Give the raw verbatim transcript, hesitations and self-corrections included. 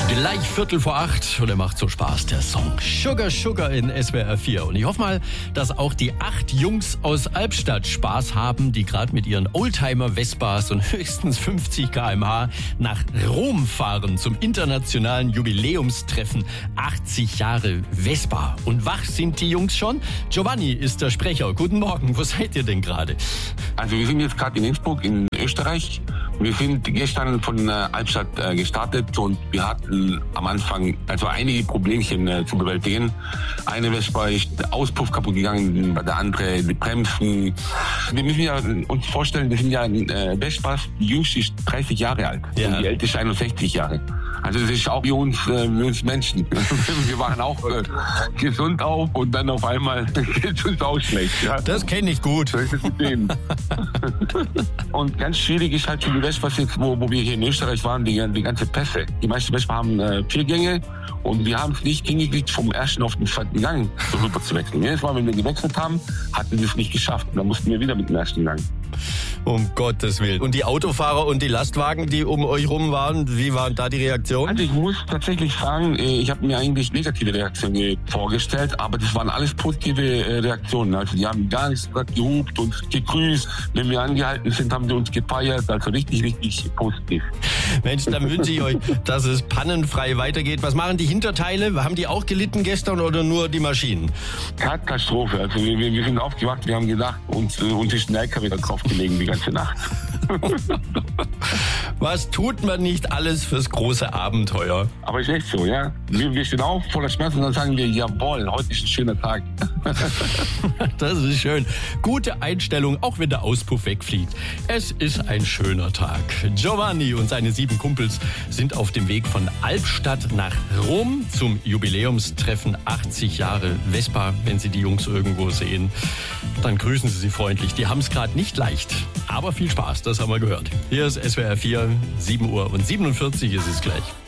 Gleich Viertel vor acht und er macht so Spaß, der Song Sugar Sugar in S W R vier. Und ich hoffe mal, dass auch die acht Jungs aus Albstadt Spaß haben, die gerade mit ihren Oldtimer-Vespas und höchstens fünfzig Kilometer pro Stunde nach Rom fahren zum internationalen Jubiläumstreffen achtzig Jahre Vespa. Und wach sind die Jungs schon? Giovanni ist der Sprecher. Guten Morgen, wo seid ihr denn gerade? Also wir sind jetzt gerade in Innsbruck in Österreich. Wir sind gestern von äh, Albstadt äh, gestartet und wir hatten am Anfang also einige Problemchen äh, zu bewältigen. Eine Vespa ist der Auspuff kaputt gegangen, bei der andere die Bremsen. Wir müssen ja uns vorstellen, wir sind ja äh, Vespas, die jüngste ist dreißig Jahre alt Ja. und die älteste einundsechzig Jahre. Also das ist auch wie uns, äh, wie uns Menschen. Wir waren auch äh, gesund auf und dann auf einmal geht es uns auch schlecht. Ja. Das kenne ich gut. So ist es mit denen. Und ganz schwierig ist halt für die Vespas jetzt, wo, wo wir hier in Österreich waren, die, die ganze Pässe. Die meisten Vespa haben äh, vier Gänge und wir haben es nicht hingekriegt, vom ersten auf den zweiten Gang so rüber zu wechseln. Jedes Mal, wenn wir gewechselt haben, hatten wir es nicht geschafft. Und dann mussten wir wieder mit dem ersten Gang. Um Gottes Willen. Und die Autofahrer und die Lastwagen, die um euch rum waren, wie waren da die Reaktionen? Also ich muss tatsächlich sagen, äh, ich habe mir eigentlich negative Reaktionen äh, vorgestellt, aber das waren alles positive äh, Reaktionen. Also die haben gar nichts gesagt, gehupt und gegrüßt. Wenn wir angehalten sind, haben sie uns gefeiert. Also richtig, richtig positiv. Mensch, dann wünsche ich euch, dass es pannenfrei weitergeht. Was machen die Hinterteile? Haben die auch gelitten gestern oder nur die Maschinen? Katastrophe. Also wir, wir wir sind aufgewacht, wir haben gedacht, uns, äh, uns ist ein L K W drauf gelegen die ganze Nacht. Was tut man nicht alles fürs große Abenteuer? Aber ist echt so, ja. Wir, wir stehen auf voller Schmerzen und dann sagen wir, jawohl, heute ist ein schöner Tag. Das ist schön. Gute Einstellung, auch wenn der Auspuff wegfliegt. Es ist ein schöner Tag. Giovanni und seine sieben Kumpels sind auf dem Weg von Albstadt nach Rom zum Jubiläumstreffen achtzig Jahre Vespa. Wenn Sie die Jungs irgendwo sehen, dann grüßen Sie sie freundlich. Die haben es gerade nicht leicht. Aber viel Spaß, das haben wir gehört. Hier ist S W R vier, sieben Uhr und siebenundvierzig ist es gleich.